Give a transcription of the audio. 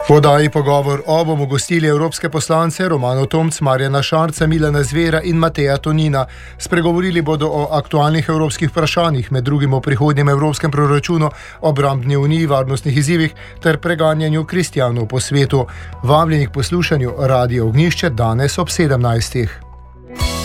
V oddaji Pogovor bomo gostili evropske poslance Romano Tomc, Marjana Šarca, Milana Zvera in Mateja Tonina. Spregovorili bodo o aktualnih evropskih vprašanjih, med drugim o prihodnjem evropskem proračunu, obrambni uniji, varnostnih izzivih ter preganjanju kristjanov po svetu. Vabljeni k poslušanju Radio Ognjišče danes ob 17.